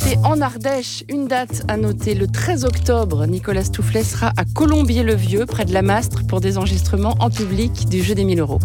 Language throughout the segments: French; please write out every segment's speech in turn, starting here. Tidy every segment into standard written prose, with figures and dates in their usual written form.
invité en Ardèche. Une date à noter, le 13 octobre, Nicolas Stoufflet sera à Colombier-le-Vieux, près de la Mastre, pour des enregistrements en public du jeu des 1000 €.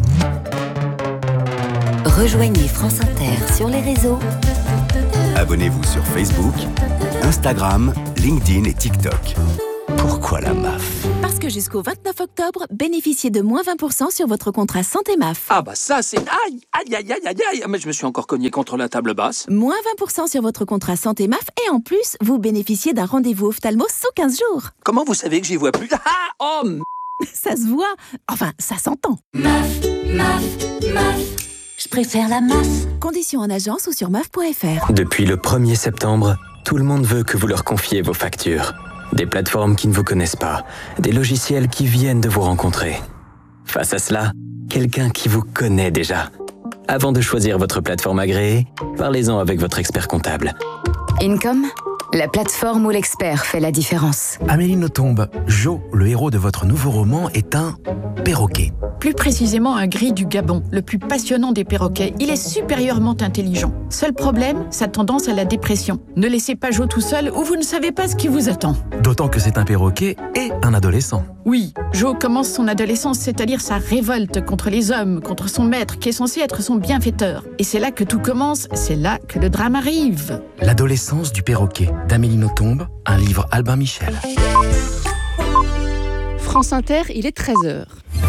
Rejoignez France Inter sur les réseaux. Abonnez-vous sur Facebook, Instagram, LinkedIn et TikTok. Pourquoi la MAF ? Parce que jusqu'au 29 octobre, bénéficiez de moins 20% sur votre contrat santé MAF. Ah bah ça c'est... Aïe, aïe, aïe, aïe, aïe, aïe. Mais je me suis encore cogné contre la table basse. Moins 20% sur votre contrat santé MAF et en plus, vous bénéficiez d'un rendez-vous ophtalmo sous 15 jours. Comment vous savez que j'y vois plus? Ah, oh, Ça se voit. Enfin, ça s'entend. MAF, MAF, MAF. Je préfère la MAF. Conditions en agence ou sur maf.fr. Depuis le 1er septembre, tout le monde veut que vous leur confiez vos factures. Des plateformes qui ne vous connaissent pas, des logiciels qui viennent de vous rencontrer. Face à cela, quelqu'un qui vous connaît déjà. Avant de choisir votre plateforme agréée, parlez-en avec votre expert comptable. Income, la plateforme où l'expert fait la différence. Amélie Nothomb, Jo, le héros de votre nouveau roman, est un perroquet. Plus précisément un gris du Gabon, le plus passionnant des perroquets. Il est supérieurement intelligent. Seul problème, sa tendance à la dépression. Ne laissez pas Jo tout seul ou vous ne savez pas ce qui vous attend. D'autant que c'est un perroquet et un adolescent. Oui, Jo commence son adolescence, c'est-à-dire sa révolte contre les hommes, contre son maître qui est censé être son bienfaiteur. Et c'est là que tout commence, c'est là que le drame arrive. L'adolescence du perroquet, d'Amélie Nothomb, un livre Albin Michel. France Inter, il est 13h.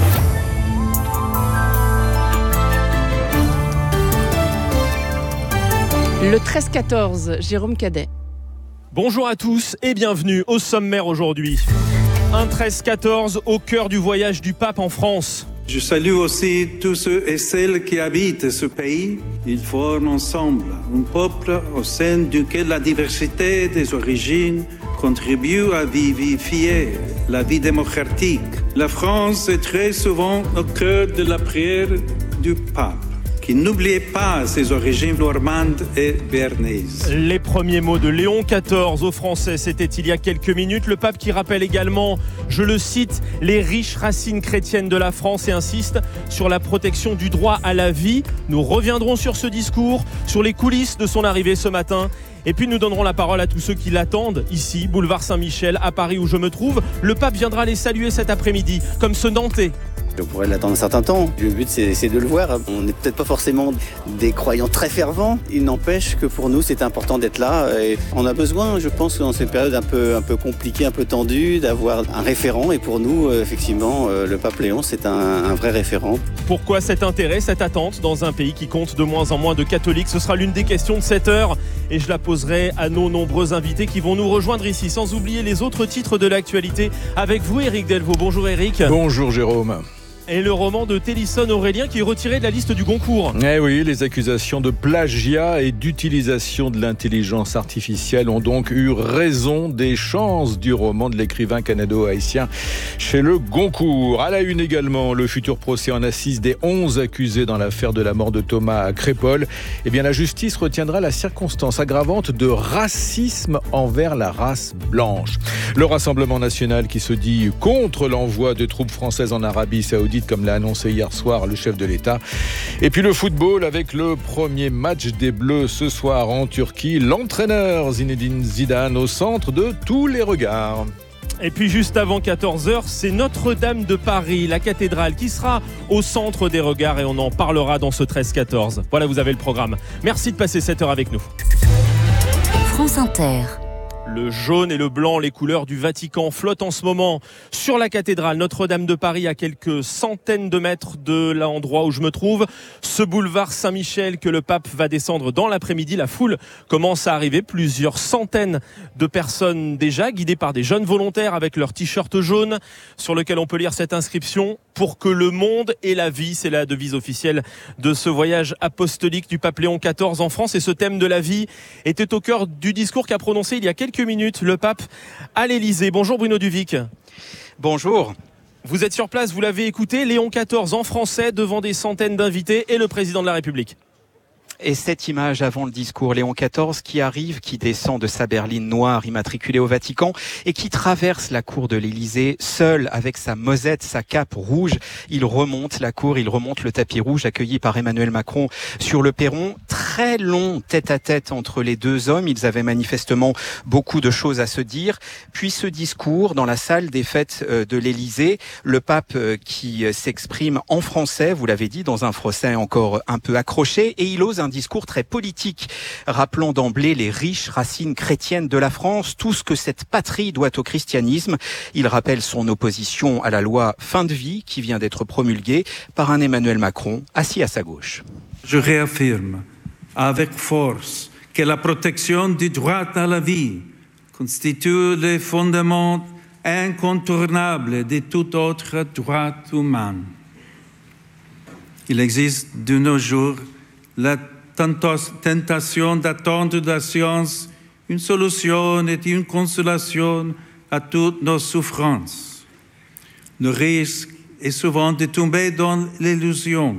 Le 13-14, Jérôme Cadet. Bonjour à tous et bienvenue au sommaire aujourd'hui. Un 13-14 au cœur du voyage du pape en France. Je salue aussi tous ceux et celles qui habitent ce pays. Ils forment ensemble un peuple au sein duquel la diversité des origines contribue à vivifier la vie démocratique. La France est très souvent au cœur de la prière du pape, qui n'oubliait pas ses origines normandes et béarnaises. Les premiers mots de Léon XIV aux Français, c'était il y a quelques minutes. Le pape qui rappelle également, je le cite, les riches racines chrétiennes de la France et insiste sur la protection du droit à la vie. Nous reviendrons sur ce discours, sur les coulisses de son arrivée ce matin. Et puis nous donnerons la parole à tous ceux qui l'attendent ici, boulevard Saint-Michel, à Paris où je me trouve. Le pape viendra les saluer cet après-midi, comme ce Nantais. Je pourrais l'attendre un certain temps. Le but, c'est de le voir. On n'est peut-être pas forcément des croyants très fervents. Il n'empêche que pour nous, c'est important d'être là. Et on a besoin, je pense, dans cette période un peu compliquée, un peu tendue, d'avoir un référent. Et pour nous, effectivement, le pape Léon, c'est un vrai référent. Pourquoi cet intérêt, cette attente dans un pays qui compte de moins en moins de catholiques? Ce sera l'une des questions de cette heure. Et je la poserai à nos nombreux invités qui vont nous rejoindre ici. Sans oublier les autres titres de l'actualité. Avec vous, Éric Delvaux. Bonjour Éric. Bonjour Jérôme. Et le roman de Télisson Aurélien qui est retiré de la liste du Goncourt. Eh oui, les accusations de plagiat et d'utilisation de l'intelligence artificielle ont donc eu raison des chances du roman de l'écrivain canado-haïtien chez le Goncourt. À la une également, le futur procès en assises des 11 accusés dans l'affaire de la mort de Thomas à Crépol. Eh bien, la justice retiendra la circonstance aggravante de racisme envers la race blanche. Le Rassemblement national qui se dit contre l'envoi de troupes françaises en Arabie Saoudite, comme l'a annoncé hier soir le chef de l'État. Et puis le football avec le premier match des Bleus ce soir en Turquie. L'entraîneur Zinedine Zidane au centre de tous les regards. Et puis juste avant 14h, c'est Notre-Dame de Paris, la cathédrale, qui sera au centre des regards et on en parlera dans ce 13-14. Voilà, vous avez le programme. Merci de passer cette heure avec nous. France Inter. Le jaune et le blanc, les couleurs du Vatican, flottent en ce moment sur la cathédrale Notre-Dame de Paris, à quelques centaines de mètres de l'endroit où je me trouve. Ce boulevard Saint-Michel que le pape va descendre dans l'après-midi, la foule commence à arriver. Plusieurs centaines de personnes déjà, guidées par des jeunes volontaires avec leur t-shirt jaune, sur lequel on peut lire cette inscription: pour que le monde ait la vie. C'est la devise officielle de ce voyage apostolique du pape Léon XIV en France. Et ce thème de la vie était au cœur du discours qu'a prononcé il y a quelques minutes le pape à l'Élysée. Bonjour Bruno Duvic. Bonjour. Vous êtes sur place, vous l'avez écouté, Léon XIV en français devant des centaines d'invités et le président de la République. Et cette image avant le discours, Léon XIV qui arrive, qui descend de sa berline noire immatriculée au Vatican et qui traverse la cour de l'Élysée, seul avec sa mosette, sa cape rouge. Il remonte la cour, il remonte le tapis rouge, accueilli par Emmanuel Macron sur le perron. Très long tête-à-tête entre les deux hommes. Ils avaient manifestement beaucoup de choses à se dire. Puis ce discours dans la salle des fêtes de l'Élysée, le pape qui s'exprime en français, vous l'avez dit, dans un français encore un peu accroché, et il ose un discours très politique, rappelant d'emblée les riches racines chrétiennes de la France, tout ce que cette patrie doit au christianisme. Il rappelle son opposition à la loi fin de vie qui vient d'être promulguée par un Emmanuel Macron assis à sa gauche. Je réaffirme avec force que la protection du droit à la vie constitue le fondement incontournable de tout autre droit humain. Il existe de nos jours la tentation d'attendre de la science une solution et une consolation à toutes nos souffrances. Le risque est souvent de tomber dans l'illusion.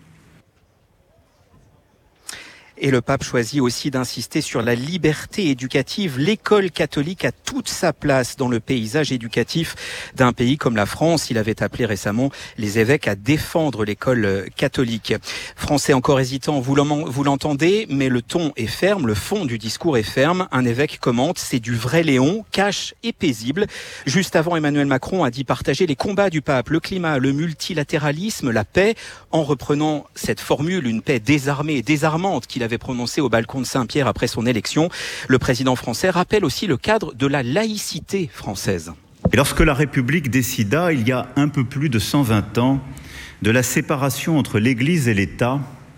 Et le pape choisit aussi d'insister sur la liberté éducative. L'école catholique a toute sa place dans le paysage éducatif d'un pays comme la France. Il avait appelé récemment les évêques à défendre l'école catholique. Français encore hésitant, vous l'entendez, mais le ton est ferme, le fond du discours est ferme. Un évêque commente, c'est du vrai Léon, cash et paisible. Juste avant, Emmanuel Macron a dit partager les combats du pape, le climat, le multilatéralisme, la paix, en reprenant cette formule, une paix désarmée et désarmante qu'il avait prononcé au balcon de Saint-Pierre après son élection. Le président français rappelle aussi le cadre de la laïcité française. Et lorsque la République décida, il y a un peu plus de 120 ans, de la séparation entre l'Église et l'État,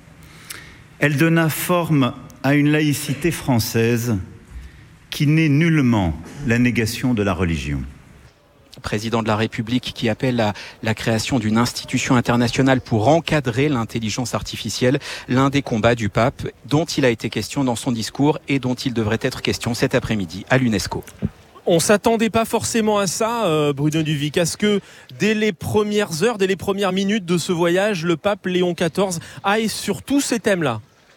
elle donna forme à une laïcité française qui n'est nullement la négation de la religion. Président de la République qui appelle à la création d'une institution internationale pour encadrer l'intelligence artificielle, l'un des combats du pape dont il a été question dans son discours et dont il devrait être question cet après-midi à l'UNESCO. On s'attendait pas forcément à ça, Bruno Duvic. Est-ce que dès les premières heures, dès les premières minutes de ce voyage, le pape Léon XIV aille sur tous ces thèmes-là ?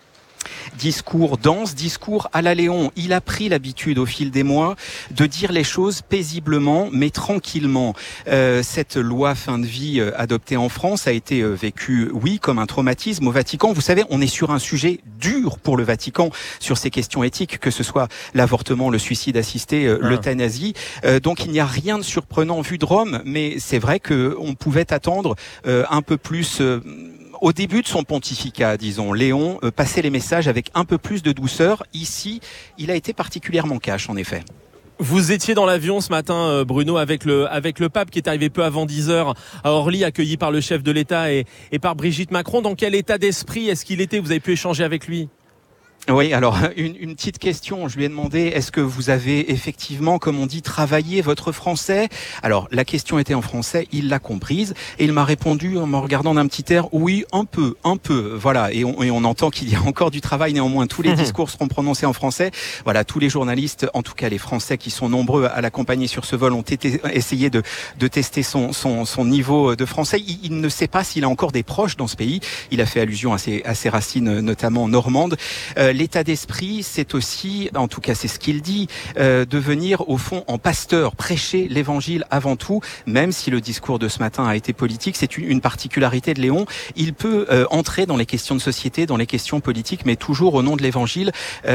Discours dense, discours à la Léon. Il a pris l'habitude au fil des mois de dire les choses paisiblement mais tranquillement. Cette loi fin de vie adoptée en France a été vécue, oui, comme un traumatisme au Vatican. Vous savez, on est sur un sujet dur pour le Vatican sur ces questions éthiques, que ce soit l'avortement, le suicide assisté, l'euthanasie. Donc il n'y a rien de surprenant vu de Rome, mais c'est vrai qu'on pouvait attendre un peu plus... Au début de son pontificat, disons, Léon passait les messages avec un peu plus de douceur. Ici, il a été particulièrement cash, en effet. Vous étiez dans l'avion ce matin, Bruno, avec le pape qui est arrivé peu avant 10h à Orly, accueilli par le chef de l'État et par Brigitte Macron. Dans quel état d'esprit est-ce qu'il était ? Vous avez pu échanger avec lui ? Oui, alors une petite question. Je lui ai demandé, est-ce que vous avez effectivement, comme on dit, travaillé votre français ? Alors la question était en français, il l'a comprise et il m'a répondu en me regardant d'un petit air, oui, un peu, voilà. Et on entend qu'il y a encore du travail. Néanmoins, tous les discours seront prononcés en français. Voilà, tous les journalistes, en tout cas les Français qui sont nombreux à l'accompagner sur ce vol, ont essayé de tester son niveau de français. Il ne sait pas s'il a encore des proches dans ce pays. Il a fait allusion à ses racines, notamment normandes. L'état d'esprit, c'est aussi, en tout cas c'est ce qu'il dit, de venir au fond en pasteur, prêcher l'évangile avant tout, même si le discours de ce matin a été politique. C'est une particularité de Léon. Il peut entrer dans les questions de société, dans les questions politiques, mais toujours au nom de l'évangile.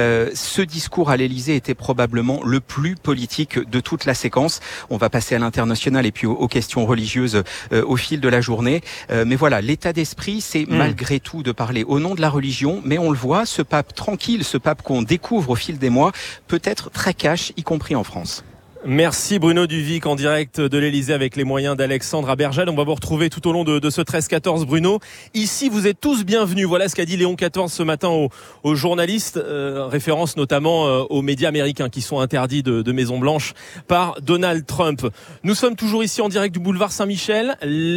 Ce discours à l'Élysée était probablement le plus politique de toute la séquence. On va passer à l'international et puis aux questions religieuses au fil de la journée. Mais voilà, l'état d'esprit, c'est malgré tout de parler au nom de la religion, mais on le voit, ce pape tranquille, ce pape qu'on découvre au fil des mois, peut être très cash, y compris en France. Merci Bruno Duvic en direct de l'Élysée avec les moyens d'Alexandre Abergel. On va vous retrouver tout au long de ce 13-14 Bruno. Ici vous êtes tous bienvenus. Voilà ce qu'a dit Léon XIV ce matin aux journalistes, référence notamment aux médias américains qui sont interdits de Maison Blanche par Donald Trump. Nous sommes toujours ici en direct du boulevard Saint-Michel.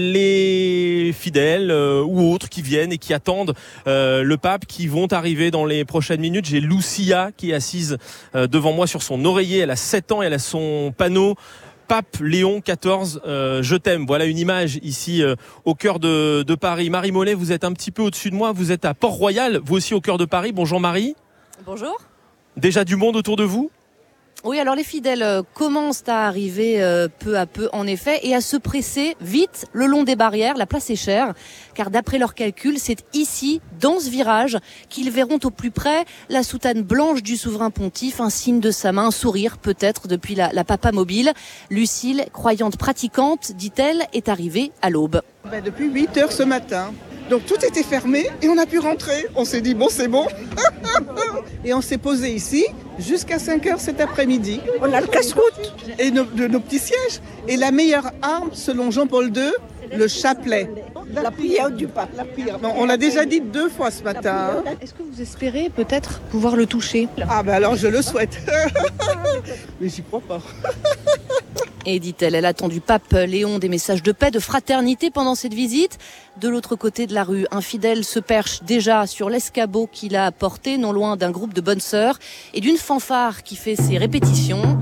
Les fidèles ou autres qui viennent et qui attendent le pape, qui vont arriver dans les prochaines minutes. J'ai Lucia qui est assise devant moi sur son oreiller. Elle a 7 ans et elle a son panneau Pape Léon XIV, je t'aime. Voilà une image ici au cœur de Paris. Marie Mollet, vous êtes un petit peu au-dessus de moi. Vous êtes à Port-Royal, vous aussi au cœur de Paris. Bonjour Marie. Bonjour. Déjà du monde autour de vous ? Oui, alors les fidèles commencent à arriver peu à peu en effet et à se presser vite le long des barrières. La place est chère car d'après leurs calculs, c'est ici, dans ce virage, qu'ils verront au plus près la soutane blanche du souverain pontife, un signe de sa main, un sourire peut-être depuis la papa mobile. Lucille, croyante pratiquante, dit-elle, est arrivée à l'aube. Depuis 8h ce matin. Donc tout était fermé et on a pu rentrer. On s'est dit bon, c'est bon. Et on s'est posé ici jusqu'à 5h cet après-midi. On a le casse-croûte et nos petits sièges. Et la meilleure arme, selon Jean-Paul II, le chapelet. La prière du pape. La prière. Non, on l'a déjà dit 2 fois ce matin. Est-ce que vous espérez peut-être pouvoir le toucher ? Ah ben alors je le souhaite. Mais j'y crois pas. Et dit-elle, elle attend du pape Léon des messages de paix, de fraternité pendant cette visite. De l'autre côté de la rue, un fidèle se perche déjà sur l'escabeau qu'il a porté, non loin d'un groupe de bonnes sœurs et d'une fanfare qui fait ses répétitions.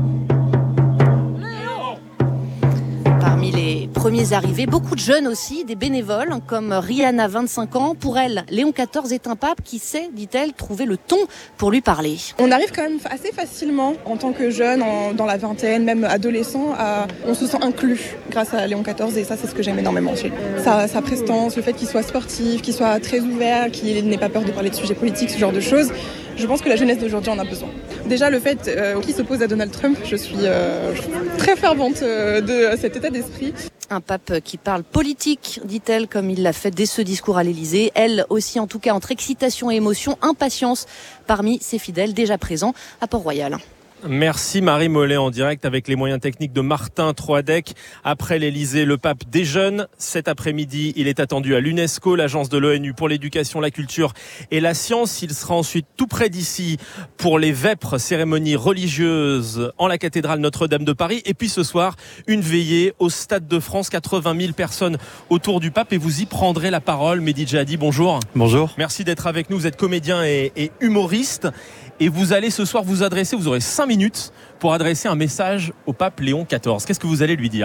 Parmi les premiers arrivés, beaucoup de jeunes aussi, des bénévoles, comme Rihanna, 25 ans. Pour elle, Léon XIV est un pape qui sait, dit-elle, trouver le ton pour lui parler. On arrive quand même assez facilement, en tant que jeune, dans la vingtaine, même adolescent, on se sent inclus grâce à Léon XIV et ça, c'est ce que j'aime énormément chez lui. Sa prestance, le fait qu'il soit sportif, qu'il soit très ouvert, qu'il n'ait pas peur de parler de sujets politiques, ce genre de choses. Je pense que la jeunesse d'aujourd'hui en a besoin. Déjà, le fait qu'il s'oppose à Donald Trump, je suis très fervente de cet état d'esprit. Un pape qui parle politique, dit-elle, comme il l'a fait dès ce discours à l'Élysée. Elle aussi, en tout cas, entre excitation et émotion, impatience parmi ses fidèles déjà présents à Port-Royal. Merci Marie Mollet en direct avec les moyens techniques de Martin Troadec. Après l'Elysée, le pape déjeune. Cet après-midi, il est attendu à l'UNESCO, l'agence de l'ONU pour l'éducation, la culture et la science. Il sera ensuite tout près d'ici pour les vêpres, cérémonies religieuses en la cathédrale Notre-Dame de Paris. Et puis ce soir, une veillée au Stade de France, 80 000 personnes autour du pape et vous y prendrez la parole. Mehdi Djihadi, bonjour. Bonjour. Merci d'être avec nous. Vous êtes comédien et humoriste. Et vous allez ce soir vous adresser, vous aurez 5 minutes pour adresser un message au pape Léon XIV. Qu'est-ce que vous allez lui dire ?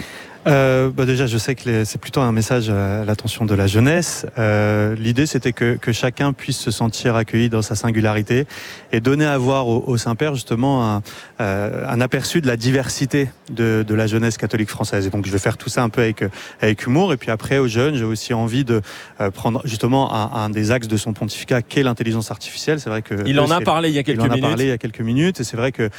Déjà, je sais que c'est plutôt un message à l'attention de la jeunesse. L'idée, c'était que chacun puisse se sentir accueilli dans sa singularité et donner à voir au Saint-Père justement un aperçu de la diversité de la jeunesse catholique française. Et donc, je vais faire tout ça un peu avec humour. Et puis après, aux jeunes, j'ai aussi envie de prendre justement un des axes de son pontificat, qu'est l'intelligence artificielle. C'est vrai que il en a parlé il y a quelques minutes. Et c'est vrai que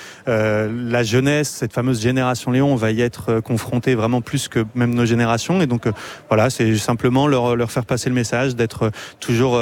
la jeunesse, cette fameuse génération Léon, va y être confrontée vraiment plus que même nos générations et donc voilà, c'est simplement leur faire passer le message de toujours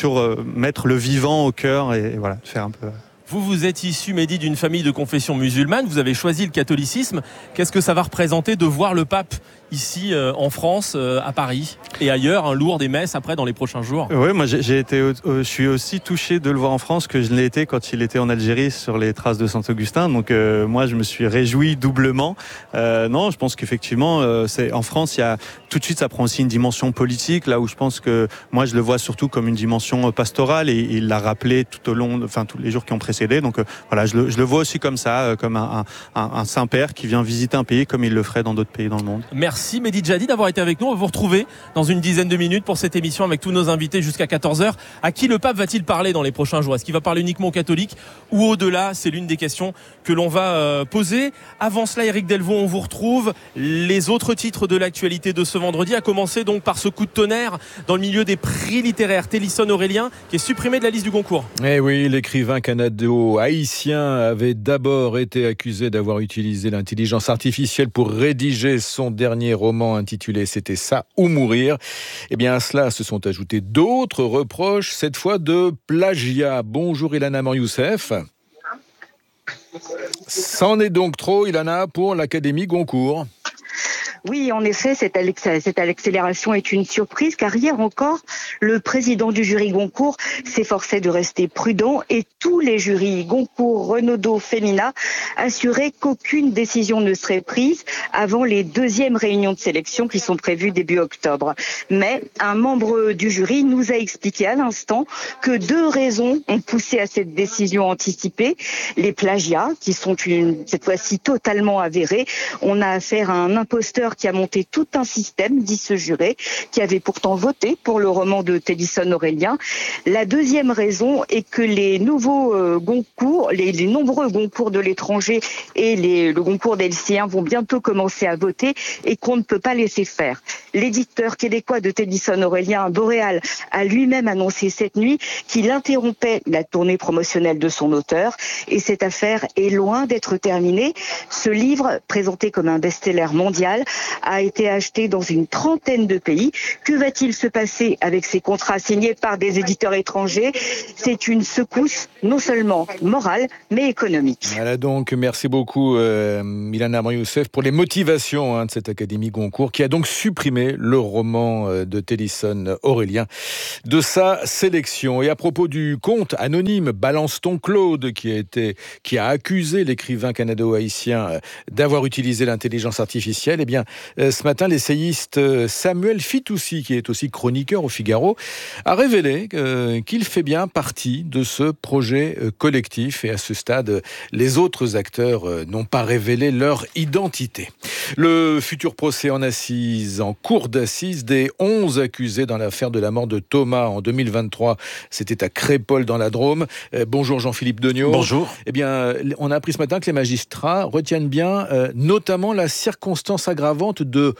mettre le vivant au cœur et voilà, de faire un peu. Vous êtes issu, Mehdi, d'une famille de confession musulmane, vous avez choisi le catholicisme. Qu'est-ce que ça va représenter de voir le pape ici en France, à Paris et ailleurs, un lourd des messes après dans les prochains jours? Oui, moi je suis aussi touché de le voir en France que je l'ai été quand il était en Algérie sur les traces de Saint-Augustin. Donc moi je me suis réjoui doublement. Non, je pense qu'effectivement en France, il y a tout de suite ça prend aussi une dimension politique, là où je pense que moi je le vois surtout comme une dimension pastorale et il l'a rappelé tous les jours qui ont précédé. Donc voilà, je le vois aussi comme ça, comme un Saint-Père qui vient visiter un pays comme il le ferait dans d'autres pays dans le monde. Merci Mehdi Djihadi d'avoir été avec nous. On va vous retrouver dans une dizaine de minutes pour cette émission avec tous nos invités jusqu'à 14h. À qui le pape va-t-il parler dans les prochains jours ? Est-ce qu'il va parler uniquement aux catholiques ou au-delà ? C'est l'une des questions que l'on va poser. Avant cela, Éric Delvaux, on vous retrouve. Les autres titres de l'actualité de ce vendredi, à commencer donc par ce coup de tonnerre dans le milieu des prix littéraires. Télisson Aurélien qui est supprimé de la liste du Goncourt. Eh oui, l'écrivain canado-haïtien avait d'abord été accusé d'avoir utilisé l'intelligence artificielle pour rédiger son dernier roman intitulé « C'était ça ou mourir ». Eh bien, à cela se sont ajoutés d'autres reproches, cette fois de plagiat. Bonjour Ilana Mor-Youssef. C'en est donc trop, Ilana, pour l'Académie Goncourt. Oui, en effet, cette accélération est une surprise car hier encore, le président du jury Goncourt s'efforçait de rester prudent et tous les jurys Goncourt, Renaudot, Femina assuraient qu'aucune décision ne serait prise avant les deuxièmes réunions de sélection qui sont prévues début octobre. Mais un membre du jury nous a expliqué à l'instant que 2 raisons ont poussé à cette décision anticipée. Les plagiats, qui sont cette fois-ci totalement avérés. On a affaire à un imposteur qui a monté tout un système, dit ce juré, qui avait pourtant voté pour le roman de Tennyson Aurélien. La deuxième raison est que les nouveaux Goncourt, les nombreux Goncourt de l'étranger et le Goncourt des lycéens vont bientôt commencer à voter et qu'on ne peut pas laisser faire. L'éditeur québécois de Tennyson Aurélien, Boréal, a lui-même annoncé cette nuit qu'il interrompait la tournée promotionnelle de son auteur et cette affaire est loin d'être terminée. Ce livre, présenté comme un best-seller mondial, a été acheté dans une trentaine de pays. Que va-t-il se passer avec ces contrats signés par des éditeurs étrangers ? C'est une secousse non seulement morale, mais économique. Voilà donc, merci beaucoup Milana Amr-Youssef pour les motivations de cette Académie Goncourt qui a donc supprimé le roman de Tennyson Aurélien de sa sélection. Et à propos du conte anonyme Balance ton Claude qui a accusé l'écrivain canado-haïtien d'avoir utilisé l'intelligence artificielle, eh bien ce matin l'essayiste Samuel Fitoussi, qui est aussi chroniqueur au Figaro, a révélé qu'il fait bien partie de ce projet collectif et à ce stade les autres acteurs n'ont pas révélé leur identité. Le futur procès en cour d'assises des 11 accusés dans l'affaire de la mort de Thomas en 2023, c'était à Crépol dans la Drôme. Bonjour Jean-Philippe Degnaud. Bonjour. Eh bien, on a appris ce matin que les magistrats retiennent bien notamment la circonstance aggravante de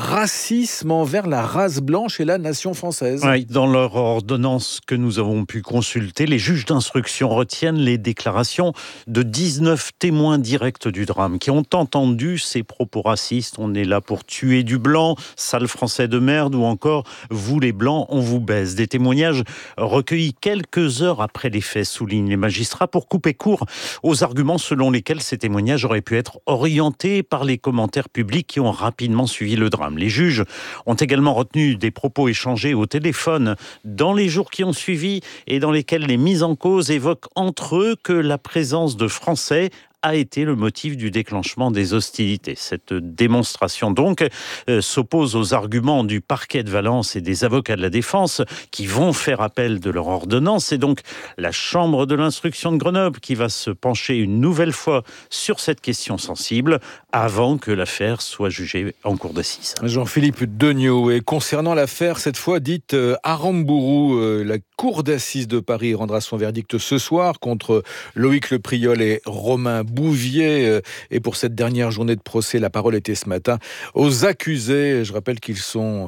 racisme envers la race blanche et la nation française. Oui, dans leur ordonnance que nous avons pu consulter, les juges d'instruction retiennent les déclarations de 19 témoins directs du drame qui ont entendu ces propos racistes. On est là pour tuer du blanc, sale français de merde, ou encore vous les blancs, on vous baise. Des témoignages recueillis quelques heures après les faits, soulignent les magistrats, pour couper court aux arguments selon lesquels ces témoignages auraient pu être orientés par les commentaires publics qui ont rapidement suivi le drame. Les juges ont également retenu des propos échangés au téléphone dans les jours qui ont suivi et dans lesquels les mis en cause évoquent entre eux que la présence de Français a été le motif du déclenchement des hostilités. Cette démonstration donc s'oppose aux arguments du parquet de Valence et des avocats de la défense qui vont faire appel de leur ordonnance. C'est donc la chambre de l'instruction de Grenoble qui va se pencher une nouvelle fois sur cette question sensible avant que l'affaire soit jugée en cour d'assises. Jean-Philippe Degnaud. Et concernant l'affaire cette fois dite Aramburu, la cour d'assises de Paris rendra son verdict ce soir contre Loïc Le Priol et Romain Bouvier. Et pour cette dernière journée de procès, la parole était ce matin aux accusés. Je rappelle qu'ils sont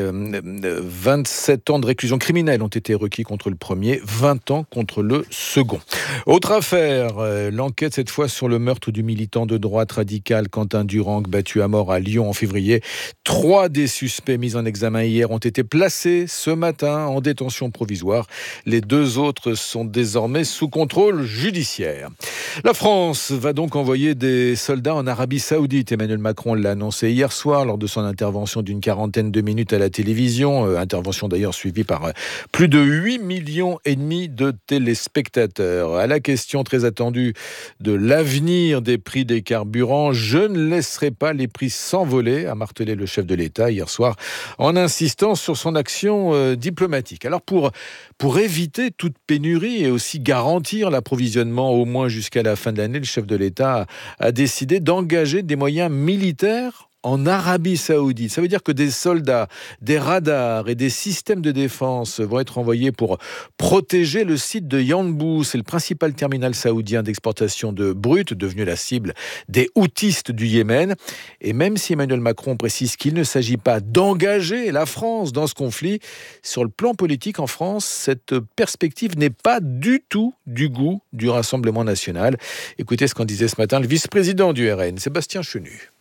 27 ans de réclusion criminelle ont été requis contre le premier, 20 ans contre le second. Autre affaire, l'enquête cette fois sur le meurtre du militant de droite radicale Quentin Durang, battu à mort à Lyon en février. 3 des suspects mis en examen hier ont été placés ce matin en détention provisoire. Les 2 autres sont désormais sous contrôle judiciaire. La France va donc envoyer des soldats en Arabie Saoudite. Emmanuel Macron l'a annoncé hier soir lors de son intervention d'une 40aine de minutes à la télévision. Intervention d'ailleurs suivie par plus de 8,5 millions de téléspectateurs. À la question très attendue de l'avenir des prix des carburants, je ne laisserai pas les prix s'envoler, a martelé le chef de l'État hier soir en insistant sur son action diplomatique. Alors pour éviter toute pénurie et aussi garantir l'approvisionnement au moins jusqu'à la fin de l'année, le chef de l'État a décidé d'engager des moyens militaires en Arabie Saoudite. Ça veut dire que des soldats, des radars et des systèmes de défense vont être envoyés pour protéger le site de Yanbu. C'est le principal terminal saoudien d'exportation de brut, devenu la cible des houthistes du Yémen. Et même si Emmanuel Macron précise qu'il ne s'agit pas d'engager la France dans ce conflit, sur le plan politique en France, cette perspective n'est pas du tout du goût du Rassemblement national. Écoutez ce qu'en disait ce matin le vice-président du RN, Sébastien Chenu.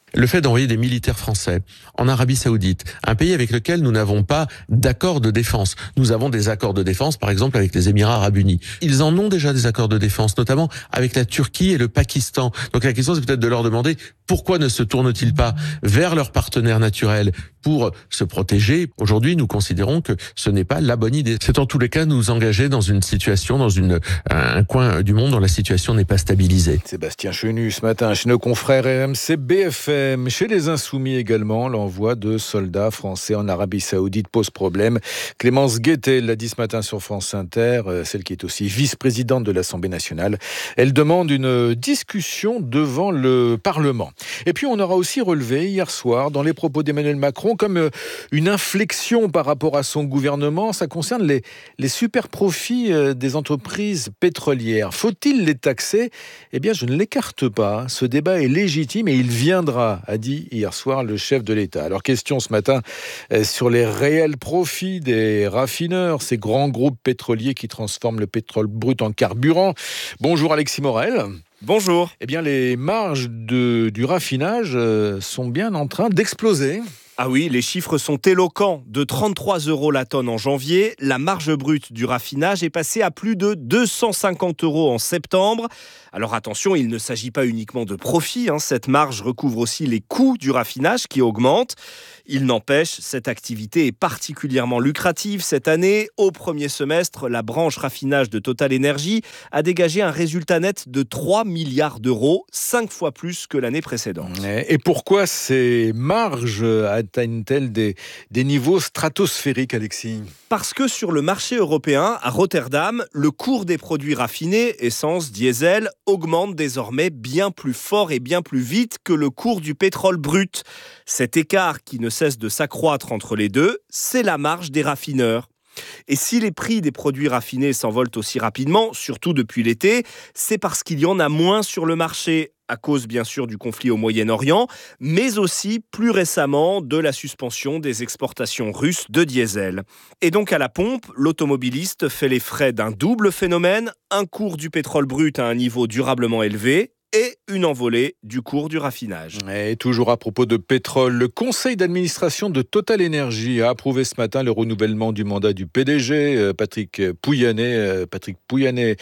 Le fait d'envoyer des militaires français en Arabie Saoudite, un pays avec lequel nous n'avons pas d'accord de défense. Nous avons des accords de défense, par exemple, avec les Émirats Arabes Unis. Ils en ont déjà des accords de défense, notamment avec la Turquie et le Pakistan. Donc la question, c'est peut-être de leur demander pourquoi ne se tournent-ils pas vers leurs partenaires naturels pour se protéger. Aujourd'hui, nous considérons que ce n'est pas la bonne idée. C'est en tous les cas nous engager dans une situation, dans un coin du monde dont la situation n'est pas stabilisée. Sébastien Chenu ce matin chez nos confrères RMC BFM. Chez les Insoumis également, l'envoi de soldats français en Arabie Saoudite pose problème. Clémence Guettet l'a dit ce matin sur France Inter, celle qui est aussi vice-présidente de l'Assemblée nationale. Elle demande une discussion devant le Parlement. Et puis on aura aussi relevé hier soir dans les propos d'Emmanuel Macron comme une inflexion par rapport à son gouvernement. Ça concerne les super profits des entreprises pétrolières. Faut-il les taxer ? Eh bien, je ne l'écarte pas. Ce débat est légitime et il viendra, a dit hier soir le chef de l'État. Alors, question ce matin sur les réels profits des raffineurs, ces grands groupes pétroliers qui transforment le pétrole brut en carburant. Bonjour Alexis Morel. Bonjour. Eh bien, les marges du raffinage sont bien en train d'exploser. Ah oui, les chiffres sont éloquents. De 33 € la tonne en janvier, la marge brute du raffinage est passée à plus de 250 € en septembre. Alors attention, il ne s'agit pas uniquement de profit. Cette marge recouvre aussi les coûts du raffinage qui augmentent. Il n'empêche, cette activité est particulièrement lucrative cette année. Au premier semestre, la branche raffinage de Total Energy a dégagé un résultat net de 3 milliards d'euros, 5 fois plus que l'année précédente. Et pourquoi ces marges atteignent-elles des niveaux stratosphériques, Alexis ? Parce que sur le marché européen, à Rotterdam, le cours des produits raffinés, essence, diesel, augmente désormais bien plus fort et bien plus vite que le cours du pétrole brut. Cet écart qui ne cesse de s'accroître entre les deux, c'est la marge des raffineurs. Et si les prix des produits raffinés s'envolent aussi rapidement, surtout depuis l'été, c'est parce qu'il y en a moins sur le marché, à cause bien sûr du conflit au Moyen-Orient, mais aussi plus récemment de la suspension des exportations russes de diesel. Et donc à la pompe, l'automobiliste fait les frais d'un double phénomène, un cours du pétrole brut à un niveau durablement élevé, et une envolée du cours du raffinage. Et toujours à propos de pétrole, le conseil d'administration de Total Energy a approuvé ce matin le renouvellement du mandat du PDG, Patrick Pouyanné. Patrick Pouyanné,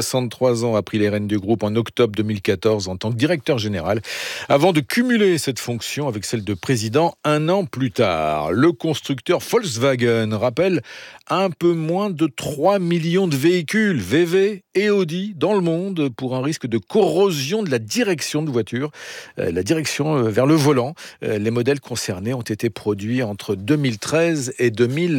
63 ans, a pris les rênes du groupe en octobre 2014 en tant que directeur général, avant de cumuler cette fonction avec celle de président un an plus tard. Le constructeur Volkswagen rappelle un peu moins de 3 millions de véhicules VV et Audi dans le monde pour un risque de corrosion de la direction de voiture, la direction vers le volant. Les modèles concernés ont été produits entre 2013 et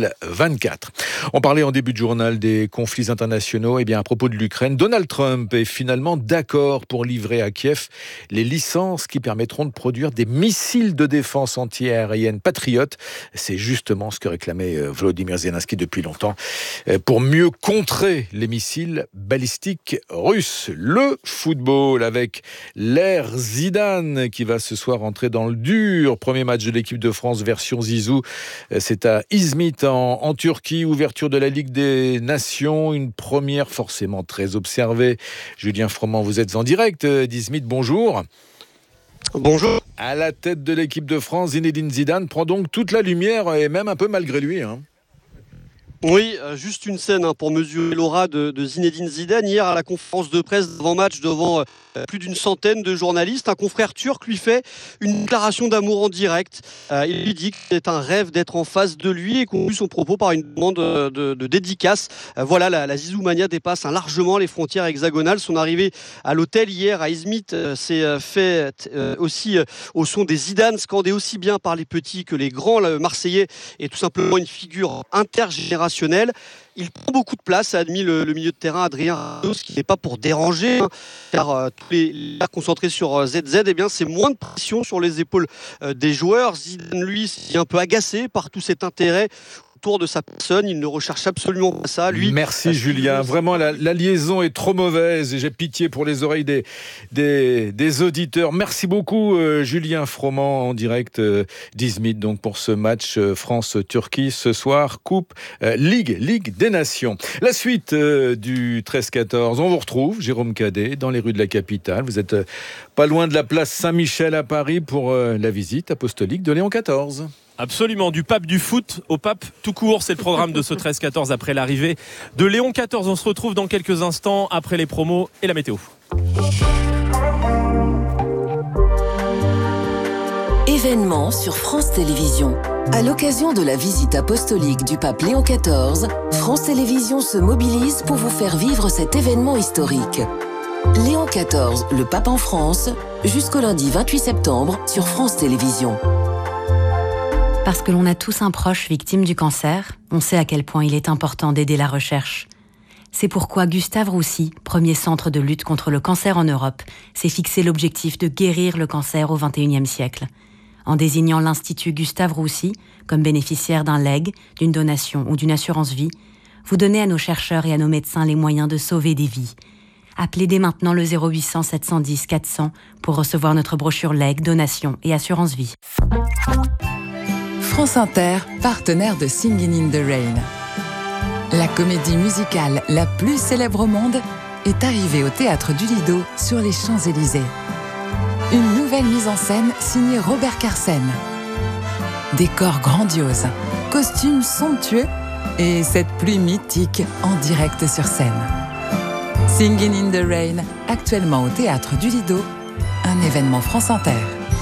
2024. On parlait en début de journal des conflits internationaux. Et bien, à propos de l'Ukraine, Donald Trump est finalement d'accord pour livrer à Kiev les licences qui permettront de produire des missiles de défense anti-aérienne patriotes. C'est justement ce que réclamait Volodymyr Zelensky depuis longtemps pour mieux contrer les missiles balistiques russes. Le football avec l'Air Zidane qui va ce soir entrer dans le dur. Premier match de l'équipe de France version Zizou. C'est à Izmit en Turquie. Ouverture de la Ligue des Nations. Une première forcément très observée. Julien Froment, vous êtes en direct d'Izmit. Bonjour. Bonjour. À la tête de l'équipe de France, Zinedine Zidane prend donc toute la lumière et même un peu malgré lui. Oui, juste une scène pour mesurer l'aura de Zinedine Zidane. Hier, à la conférence de presse d'avant-match devant plus d'une centaine de journalistes, un confrère turc lui fait une déclaration d'amour en direct. Il lui dit que c'est un rêve d'être en face de lui et conclut son propos par une demande de dédicace. Voilà, la Zizoumania dépasse largement les frontières hexagonales. Son arrivée à l'hôtel hier à Izmit s'est faite aussi au son des Zidane, scandé aussi bien par les petits que les grands. Le Marseillais est tout simplement une figure intergénérationnelle. Il prend beaucoup de place, a admis le milieu de terrain Adrien Rabiot, ce qui n'est pas pour déranger, car tous les concentrés sur ZZ, eh bien, c'est moins de pression sur les épaules des joueurs. Zidane, lui, s'est un peu agacé par tout cet intérêt autour de sa personne. Il ne recherche absolument pas ça. Lui, merci Julien. Vraiment, la liaison est trop mauvaise et j'ai pitié pour les oreilles des auditeurs. Merci beaucoup Julien Froment en direct d'Izmit donc pour ce match France-Turquie ce soir, Coupe Ligue des Nations. La suite du 13-14, on vous retrouve, Jérôme Cadet, dans les rues de la capitale. Vous êtes pas loin de la place Saint-Michel à Paris pour la visite apostolique de Léon XIV. Absolument, du pape du foot au pape tout court, c'est le programme de ce 13-14 après l'arrivée de Léon XIV. On se retrouve dans quelques instants après les promos et la météo. Événement sur France Télévisions. À l'occasion de la visite apostolique du pape Léon XIV, France Télévisions se mobilise pour vous faire vivre cet événement historique. Léon XIV, le pape en France, jusqu'au lundi 28 septembre sur France Télévisions. Parce que l'on a tous un proche victime du cancer, on sait à quel point il est important d'aider la recherche. C'est pourquoi Gustave Roussy, premier centre de lutte contre le cancer en Europe, s'est fixé l'objectif de guérir le cancer au XXIe siècle. En désignant l'Institut Gustave Roussy comme bénéficiaire d'un legs, d'une donation ou d'une assurance vie, vous donnez à nos chercheurs et à nos médecins les moyens de sauver des vies. Appelez dès maintenant le 0800 710 400 pour recevoir notre brochure legs, donation et assurance vie. France Inter, partenaire de Singin' in the Rain. La comédie musicale la plus célèbre au monde est arrivée au Théâtre du Lido sur les Champs-Élysées. Une nouvelle mise en scène signée Robert Carsen. Décor grandiose, costumes somptueux et cette pluie mythique en direct sur scène. Singin' in the Rain, actuellement au Théâtre du Lido, un événement France Inter.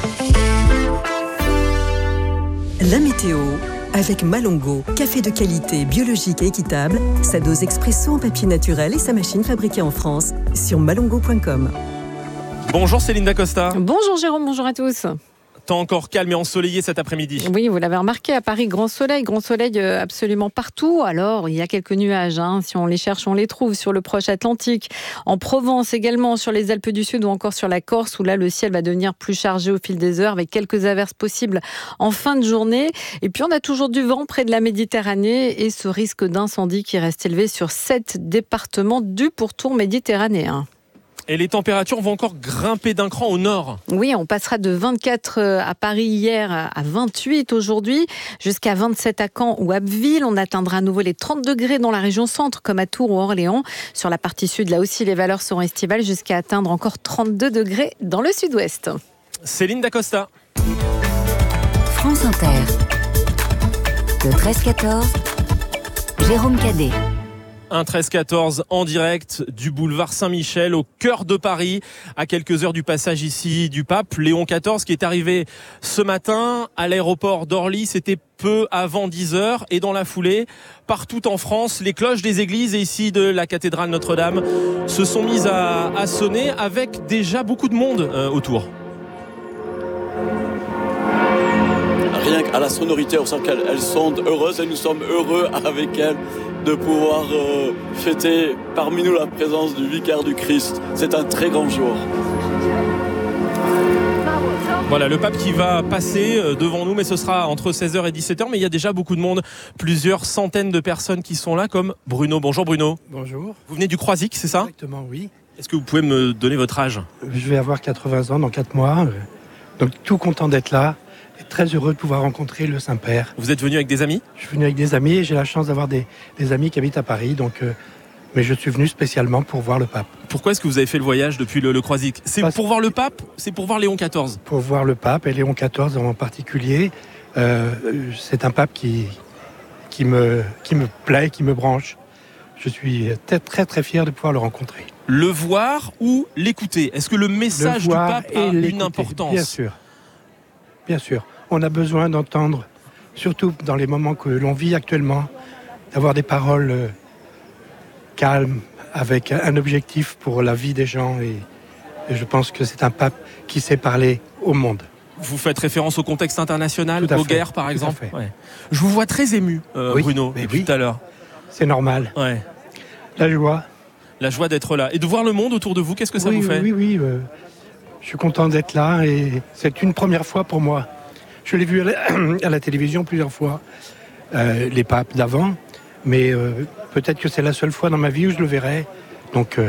La météo avec Malongo, café de qualité biologique et équitable, sa dose expresso en papier naturel et sa machine fabriquée en France sur malongo.com. Bonjour Céline Dacosta. Bonjour Jérôme, bonjour à tous. Temps encore calme et ensoleillé cet après-midi. Oui, vous l'avez remarqué, à Paris, grand soleil absolument partout. Alors, il y a quelques nuages, si on les cherche, on les trouve sur le proche Atlantique, en Provence également, sur les Alpes du Sud ou encore sur la Corse, où là, le ciel va devenir plus chargé au fil des heures, avec quelques averses possibles en fin de journée. Et puis, on a toujours du vent près de la Méditerranée et ce risque d'incendie qui reste élevé sur 7 départements du pourtour méditerranéen. Et les températures vont encore grimper d'un cran au nord. Oui, on passera de 24 à Paris hier à 28 aujourd'hui, jusqu'à 27 à Caen ou Abbeville. On atteindra à nouveau les 30 degrés dans la région centre, comme à Tours ou Orléans. Sur la partie sud, là aussi, les valeurs seront estivales, jusqu'à atteindre encore 32 degrés dans le sud-ouest. Céline Dacosta. France Inter. Le 13-14, Jérôme Cadet. Un 13-14 en direct du boulevard Saint-Michel au cœur de Paris, à quelques heures du passage ici du pape Léon XIV qui est arrivé ce matin à l'aéroport d'Orly. C'était peu avant 10h et dans la foulée, partout en France, les cloches des églises et ici de la cathédrale Notre-Dame se sont mises à sonner avec déjà beaucoup de monde autour. Rien qu'à la sonorité, on sent qu'elles sont heureuses et nous sommes heureux avec elles de pouvoir fêter parmi nous la présence du vicaire du Christ. C'est un très grand jour. Voilà, le pape qui va passer devant nous, mais ce sera entre 16h et 17h. Mais il y a déjà beaucoup de monde, plusieurs centaines de personnes qui sont là, comme Bruno. Bonjour Bruno. Bonjour. Vous venez du Croisic, c'est ça ? Exactement, oui. Est-ce que vous pouvez me donner votre âge ? Je vais avoir 80 ans dans 4 mois. Donc tout content d'être là. Et très heureux de pouvoir rencontrer le Saint-Père. Vous êtes venu avec des amis ? Je suis venu avec des amis et j'ai la chance d'avoir des amis qui habitent à Paris. Mais je suis venu spécialement pour voir le pape. Pourquoi est-ce que vous avez fait le voyage depuis le Croisic ? C'est pour voir le pape ? C'est pour voir Léon XIV ? Pour voir le pape et Léon XIV en particulier. C'est un pape qui me plaît, qui me branche. Je suis très très fier de pouvoir le rencontrer. Le voir ou l'écouter ? Est-ce que le message du pape a une importance ? Bien sûr. Bien sûr, on a besoin d'entendre, surtout dans les moments que l'on vit actuellement, d'avoir des paroles calmes, avec un objectif pour la vie des gens. Et je pense que c'est un pape qui sait parler au monde. Vous faites référence au contexte international, aux guerres par exemple. Ouais. Je vous vois très ému, Bruno, depuis tout à l'heure. C'est normal. Ouais. La joie. La joie d'être là. Et de voir le monde autour de vous, qu'est-ce que ça vous fait ? Oui. Je suis content d'être là et c'est une première fois pour moi. Je l'ai vu à la télévision plusieurs fois les papes d'avant, mais peut-être que c'est la seule fois dans ma vie où je le verrai. Donc,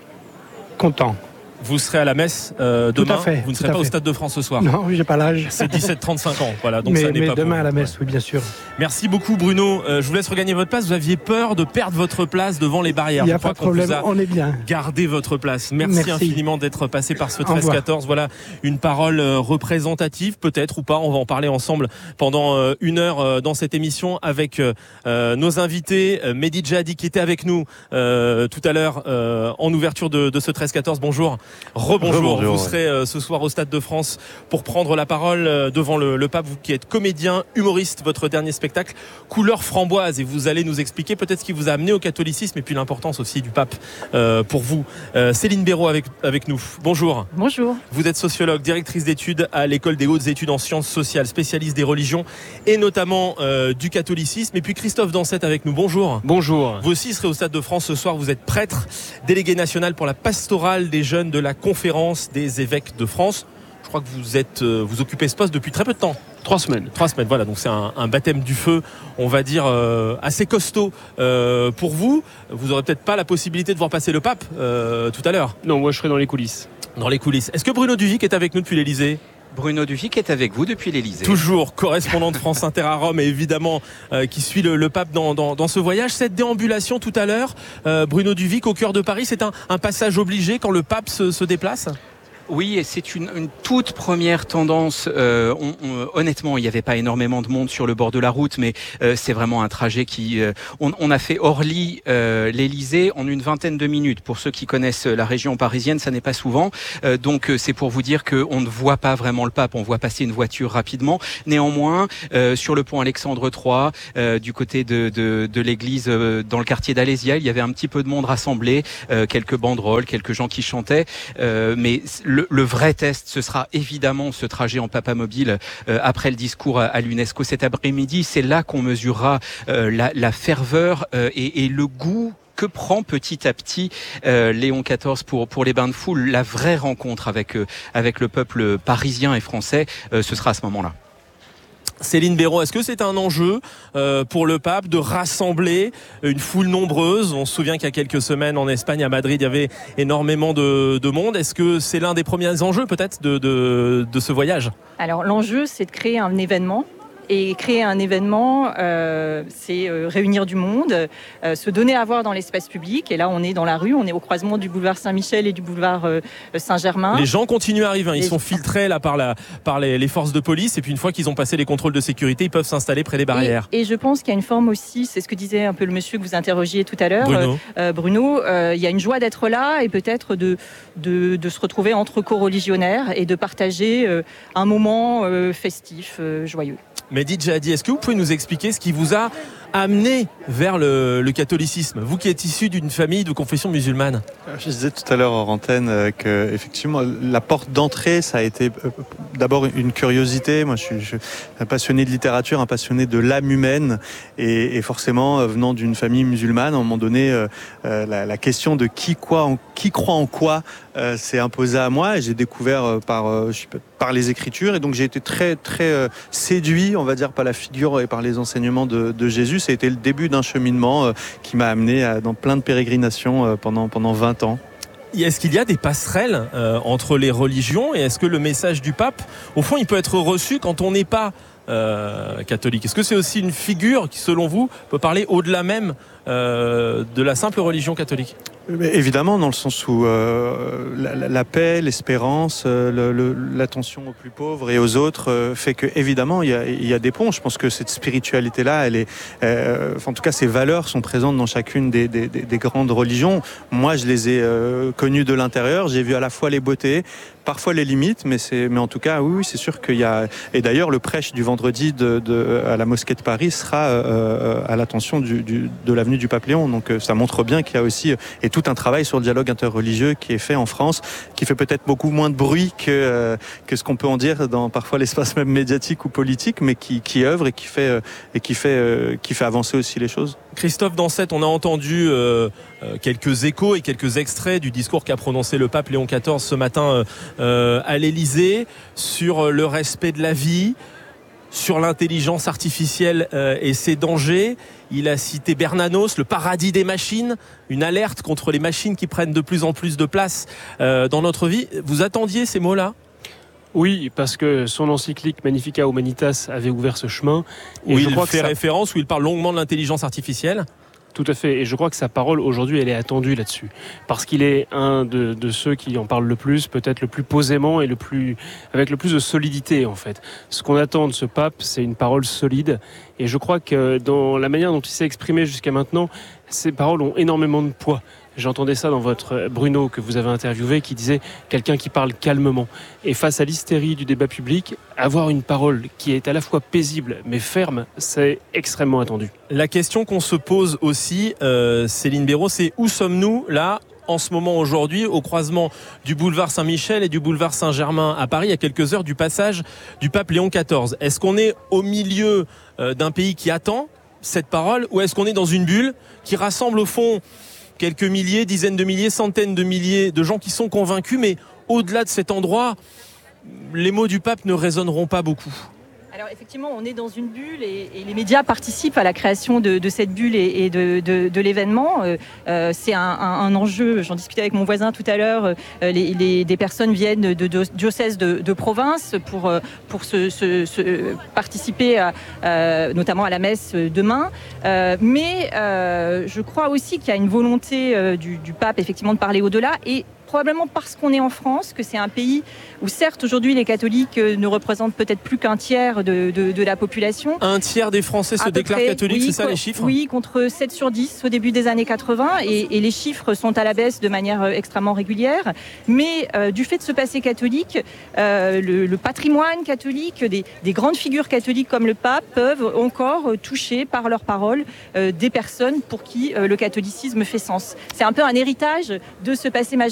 content. Vous serez à la messe demain. Tout à fait. Vous ne serez pas au Stade de France ce soir. Non, j'ai pas l'âge. C'est 17-35 ans. Voilà, donc mais, ça n'est pas demain pour à la vous. messe, oui, bien sûr. Merci beaucoup, Bruno. Je vous laisse regagner votre place. Vous aviez peur de perdre votre place devant les barrières. Il n'y a pas de problème, on est bien. Gardez votre place. Merci infiniment d'être passé par ce 13-14. Voilà une parole représentative, peut-être ou pas. On va en parler ensemble pendant une heure dans cette émission avec nos invités. Mehdi Djihadi qui était avec nous tout à l'heure en ouverture de ce 13-14. Bonjour. Rebonjour. Vous serez ce soir au Stade de France pour prendre la parole devant le pape. Vous qui êtes comédien, humoriste, votre dernier spectacle Couleur framboise, et vous allez nous expliquer peut-être ce qui vous a amené au catholicisme et puis l'importance aussi du pape pour vous. Céline Béraud avec nous. Bonjour. Bonjour. Vous êtes sociologue, directrice d'études à l'école des hautes études en sciences sociales, spécialiste des religions et notamment du catholicisme. Et puis Christophe Dansette avec nous. Bonjour. Bonjour. Vous aussi serez au Stade de France ce soir. Vous êtes prêtre, délégué national pour la pastorale des jeunes de la Conférence des évêques de France. Je crois que vous occupez ce poste depuis très peu de temps. 3 semaines. 3 semaines, voilà. Donc c'est un baptême du feu, on va dire, assez costaud pour vous. Vous n'aurez peut-être pas la possibilité de voir passer le pape tout à l'heure. Non, moi je serai dans les coulisses. Dans les coulisses. Est-ce que Bruno Duvic est avec nous depuis l'Elysée ? Bruno Duvic est avec vous depuis l'Elysée. Toujours correspondant de France Inter à Rome et évidemment qui suit le pape dans ce voyage. Cette déambulation tout à l'heure, Bruno Duvic au cœur de Paris, c'est un passage obligé quand le pape se déplace ? Oui, et c'est une toute première tendance. Honnêtement, il n'y avait pas énormément de monde sur le bord de la route, mais c'est vraiment un trajet qui... On a fait Orly, l'Elysée en une vingtaine de minutes. Pour ceux qui connaissent la région parisienne, ça n'est pas souvent. Donc c'est pour vous dire qu'on ne voit pas vraiment le pape, on voit passer une voiture rapidement. Néanmoins, sur le pont Alexandre III, du côté de l'église, dans le quartier d'Alésia, il y avait un petit peu de monde rassemblé, quelques banderoles, quelques gens qui chantaient, mais le vrai test, ce sera évidemment ce trajet en papamobile après le discours à l'UNESCO cet après-midi. C'est là qu'on mesurera la ferveur et le goût que prend petit à petit Léon XIV pour les bains de foule. La vraie rencontre avec le peuple parisien et français, ce sera à ce moment-là. Céline Béraud, est-ce que c'est un enjeu pour le pape de rassembler une foule nombreuse ? On se souvient qu'il y a quelques semaines en Espagne, à Madrid, il y avait énormément de monde. Est-ce que c'est l'un des premiers enjeux peut-être de ce voyage ? Alors l'enjeu, c'est de créer un événement. Et créer un événement, c'est réunir du monde, se donner à voir dans l'espace public. Et là, on est dans la rue, on est au croisement du boulevard Saint-Michel et du boulevard Saint-Germain. Les gens continuent à arriver, ils sont filtrés là par les forces de police. Et puis une fois qu'ils ont passé les contrôles de sécurité, ils peuvent s'installer près des barrières. Et je pense qu'il y a une forme aussi, c'est ce que disait un peu le monsieur que vous interrogiez tout à l'heure, Bruno. Il y a une joie d'être là et peut-être de se retrouver entre co-religionnaires et de partager un moment festif, joyeux. Mehdi Djihadi, est-ce que vous pouvez nous expliquer ce qui vous a amené vers le catholicisme, vous qui êtes issu d'une famille de confession musulmane? Je disais tout à l'heure en antenne que effectivement la porte d'entrée, ça a été d'abord une curiosité. Moi, je suis un passionné de littérature, un passionné de l'âme humaine, et forcément venant d'une famille musulmane, à un moment donné, la question de qui croit en quoi s'est imposée à moi, et j'ai découvert par les Écritures, et donc j'ai été très très séduit, on va dire, par la figure et par les enseignements de Jésus. Ça a été le début d'un cheminement qui m'a amené dans plein de pérégrinations pendant 20 ans. Est-ce qu'il y a des passerelles entre les religions, et est-ce que le message du pape, au fond, il peut être reçu quand on n'est pas catholique? Est-ce que c'est aussi une figure qui, selon vous, peut parler au-delà même de la simple religion catholique? Mais évidemment, dans le sens où la paix, l'espérance, l'attention aux plus pauvres et aux autres fait que, évidemment, il y a des ponts. Je pense que cette spiritualité-là, elle est, en tout cas, ces valeurs sont présentes dans chacune des grandes religions. Moi, je les ai connues de l'intérieur. J'ai vu à la fois les beautés, parfois les limites, mais en tout cas, oui, c'est sûr qu'il y a. Et d'ailleurs, le prêche du vendredi à la mosquée de Paris sera à l'attention de l'avenue du Pape Léon. Donc, ça montre bien qu'il y a aussi tout un travail sur le dialogue interreligieux qui est fait en France, qui fait peut-être beaucoup moins de bruit que ce qu'on peut en dire dans parfois l'espace même médiatique ou politique, mais qui œuvre et qui fait avancer aussi les choses. Christophe Dansette, on a entendu quelques échos et quelques extraits du discours qu'a prononcé le pape Léon XIV ce matin à l'Elysée sur le respect de la vie. sur l'intelligence artificielle et ses dangers. Il a cité Bernanos, le paradis des machines, une alerte contre les machines qui prennent de plus en plus de place dans notre vie. Vous attendiez ces mots-là ? Oui, parce que son encyclique Magnificat Humanitas avait ouvert ce chemin. Et où il fait référence, où il parle longuement de l'intelligence artificielle. Tout à fait, et je crois que sa parole aujourd'hui elle est attendue là-dessus, parce qu'il est un de ceux qui en parlent le plus, peut-être le plus posément et avec le plus de solidité en fait. Ce qu'on attend de ce pape, c'est une parole solide, et je crois que dans la manière dont il s'est exprimé jusqu'à maintenant, ces paroles ont énormément de poids. J'entendais ça dans votre Bruno que vous avez interviewé qui disait quelqu'un qui parle calmement. Et face à l'hystérie du débat public, avoir une parole qui est à la fois paisible mais ferme, c'est extrêmement attendu. La question qu'on se pose aussi, Céline Béraud, c'est où sommes-nous là en ce moment aujourd'hui au croisement du boulevard Saint-Michel et du boulevard Saint-Germain à Paris, à quelques heures du passage du pape Léon XIV. Est-ce qu'on est au milieu d'un pays qui attend cette parole, ou est-ce qu'on est dans une bulle qui rassemble au fond quelques milliers, dizaines de milliers, centaines de milliers de gens qui sont convaincus, mais au-delà de cet endroit, les mots du pape ne résonneront pas beaucoup? Alors effectivement, on est dans une bulle et les médias participent à la création de cette bulle et de l'événement. C'est un enjeu, j'en discutais avec mon voisin tout à l'heure, des personnes viennent de diocèses de province pour participer notamment à la messe demain. Mais je crois aussi qu'il y a une volonté du pape effectivement de parler au-delà, et probablement parce qu'on est en France, que c'est un pays où certes aujourd'hui les catholiques ne représentent peut-être plus qu'un tiers de la population. Un tiers des Français se déclarent catholiques, oui, c'est ça les chiffres ? Oui, contre 7 sur 10 au début des années 80, et les chiffres sont à la baisse de manière extrêmement régulière. Mais du fait de ce passé catholique, le patrimoine catholique, des grandes figures catholiques comme le pape peuvent encore toucher par leurs paroles des personnes pour qui le catholicisme fait sens. C'est un peu un héritage de ce passé majeur